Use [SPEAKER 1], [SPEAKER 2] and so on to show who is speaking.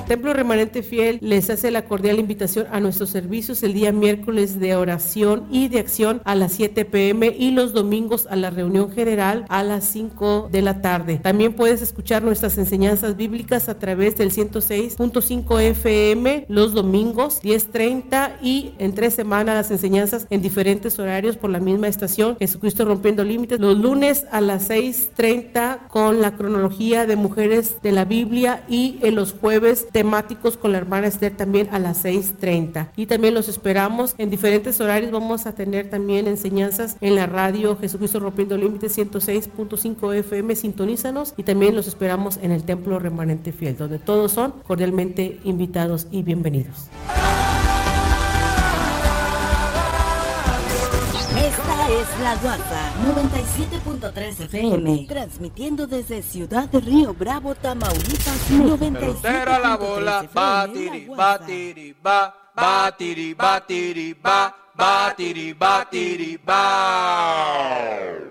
[SPEAKER 1] Templo Remanente Fiel les hace la cordial invitación a nuestros servicios el día miércoles de oración y de acción a las 7 p.m. y los domingos a la reunión general a las 5 de la tarde. También puedes escuchar nuestras enseñanzas bíblicas a través del 106.5 FM los domingos 10:30 y entre semana las enseñanzas en diferentes horarios por la misma estación, Jesucristo Rompiendo Límites, los lunes a las 6:30 con la cronología de mujeres de la Biblia y en los jueves temáticos con la hermana Esther también a las 6:30. Y también los esperamos en diferentes horarios. Vamos a tener también enseñanzas en la radio Jesucristo Rompiendo Límites 106.5 FM, sintonízanos, y también los esperamos en el Templo Remanente Fiel, donde todos son cordialmente invitados y bienvenidos.
[SPEAKER 2] Esta es La Guarda 97.3 FM, transmitiendo desde Ciudad de Río Bravo, Tamaulipas. 97.3
[SPEAKER 3] la bola, batiri, batiri, ba, batiri, batiri, ba, batiri, batiri, ba.